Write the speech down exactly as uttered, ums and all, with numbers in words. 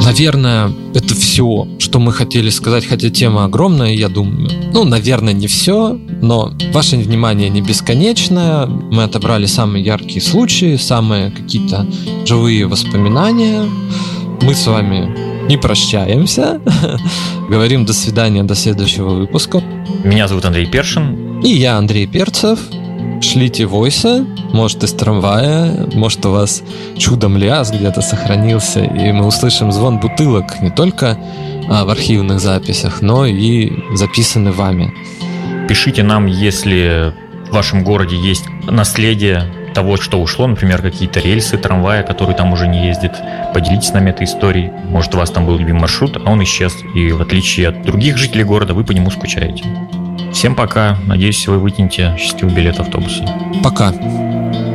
наверное, это все, что мы хотели сказать, хотя тема огромная, я думаю. Ну, наверное, не все, но ваше внимание не бесконечное. Мы отобрали самые яркие случаи, самые какие-то живые воспоминания. Мы с вами не прощаемся. Говорим до свидания, до следующего выпуска. Меня зовут Андрей Першин. И я Андрей Перцев. Шлите войсы, может из трамвая, может у вас чудом ляс где-то сохранился, и мы услышим звон бутылок не только а, в архивных записях, но и записаны вами. Пишите нам, если в вашем городе есть наследие того, что ушло, например, какие-то рельсы, трамвая, который там уже не ездит. Поделитесь с нами этой историей. Может, у вас там был любимый маршрут, а он исчез, и в отличие от других жителей города, вы по нему скучаете. Всем пока. Надеюсь, вы вытянете счастливый билет автобуса. Пока.